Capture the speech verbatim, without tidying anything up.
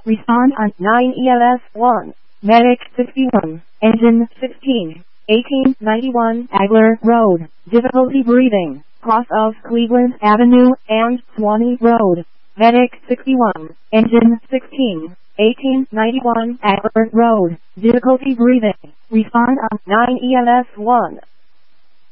Respond on nine E L S one. Medic sixty-one. Engine sixteen. eighteen ninety-one Agler Road. Difficulty breathing. Cross of Cleveland Avenue and Swanee Road. Medic sixty-one. Engine sixteen. eighteen ninety-one Agler Road. Difficulty breathing. Respond on nine E L S one.